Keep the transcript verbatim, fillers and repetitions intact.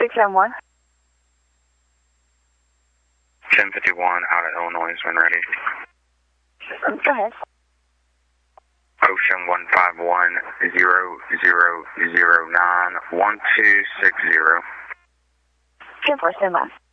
six seven one. ten fifty-one out of Illinois when ready. Go ahead. Ocean one five one zero zero zero nine one two six zero. ten four, stand by.